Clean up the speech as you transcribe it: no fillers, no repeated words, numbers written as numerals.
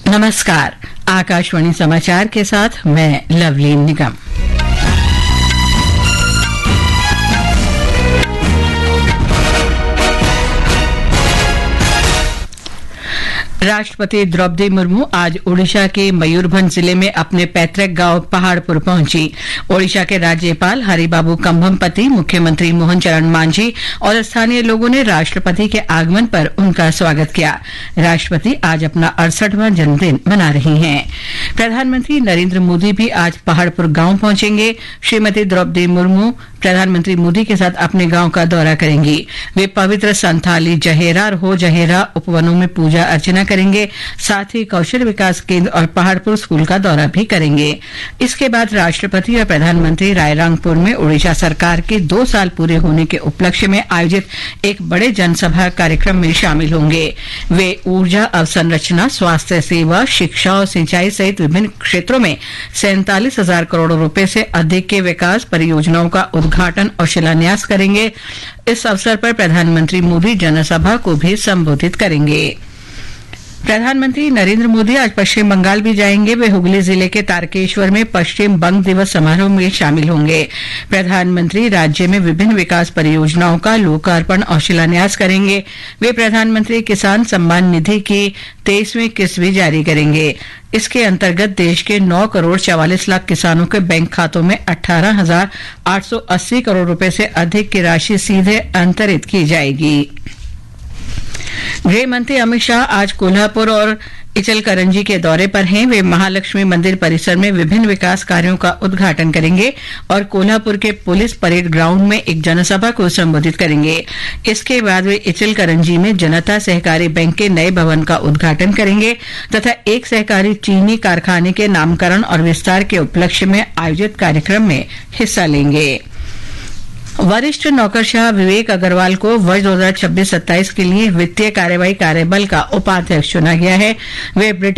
नमस्कार, आकाशवाणी समाचार के साथ मैं लवलीन निगम। राष्ट्रपति द्रौपदी मुर्मू आज ओडिशा के मयूरभंज जिले में अपने पैतृक गांव पहाड़पुर पहुंची। ओडिशा के राज्यपाल हरिबाबू कंभमपति, मुख्यमंत्री मोहन चरण मांझी और स्थानीय लोगों ने राष्ट्रपति के आगमन पर उनका स्वागत किया। राष्ट्रपति आज अपना 68वां जन्मदिन मना रही हैं। प्रधानमंत्री नरेंद्र मोदी भी आज पहाड़पुर गांव पहुंचेंगे। श्रीमती द्रौपदी मुर्मू प्रधानमंत्री मोदी के साथ अपने गांव का दौरा करेंगी। वे पवित्र संथाली जहेरा और हो जहेरा उपवनों में पूजा अर्चना करेंगे। साथ ही कौशल विकास केंद्र और पहाड़पुर स्कूल का दौरा भी करेंगे। इसके बाद राष्ट्रपति और प्रधानमंत्री रायरंगपुर में ओडिशा सरकार के 2 साल पूरे होने के उपलक्ष्य में आयोजित एक बड़े जनसभा कार्यक्रम में शामिल होंगे। वे ऊर्जा अवसंरचना, स्वास्थ्य सेवा, शिक्षा और सिंचाई सहित विभिन्न क्षेत्रों में 47,000 करोड़ रुपए से अधिक के विकास परियोजनाओं का उद्घाटन और शिलान्यास करेंगे। इस अवसर पर प्रधानमंत्री मोदी जनसभा को भी संबोधित करेंगे। प्रधानमंत्री नरेंद्र मोदी आज पश्चिम बंगाल भी जाएंगे। वे हुगली जिले के तारकेश्वर में पश्चिम बंग दिवस समारोह में शामिल होंगे। प्रधानमंत्री राज्य में विभिन्न विकास परियोजनाओं का लोकार्पण और शिलान्यास करेंगे। वे प्रधानमंत्री किसान सम्मान निधि की 23वीं किस्त भी जारी करेंगे। इसके अंतर्गत देश के 9 करोड़ 44 लाख किसानों के बैंक खातों में 18,880 करोड़ रुपए से अधिक की राशि सीधे अंतरित की जाएगी। गृह मंत्री अमित शाह आज कोल्हापुर और इचलकरंजी के दौरे पर हैं। वे महालक्ष्मी मंदिर परिसर में विभिन्न विकास कार्यों का उद्घाटन करेंगे और कोल्हापुर के पुलिस परेड ग्राउंड में एक जनसभा को संबोधित करेंगे। इसके बाद वे इचलकरंजी में जनता सहकारी बैंक के नए भवन का उद्घाटन करेंगे तथा एक सहकारी चीनी कारखाने के नामकरण और विस्तार के उपलक्ष्य में आयोजित कार्यक्रम में हिस्सा लेंगे। वरिष्ठ नौकरशाह विवेक अग्रवाल को वर्ष 2026-27 के लिए वित्तीय कार्यवाही कार्यबल का उपाध्यक्ष चुना गया है। वे